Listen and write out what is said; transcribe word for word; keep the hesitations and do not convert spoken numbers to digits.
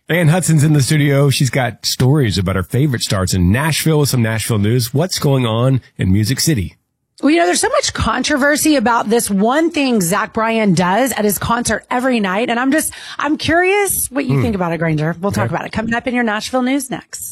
Ann Hudson's in the studio. She's got stories about her favorite stars in Nashville with some Nashville news. What's going on in Music City? Well, you know, there's so much controversy about this one thing Zach Bryan does at his concert every night. And I'm just, I'm curious what you hmm. think about it, Granger. We'll talk okay. about it coming up in your Nashville news next.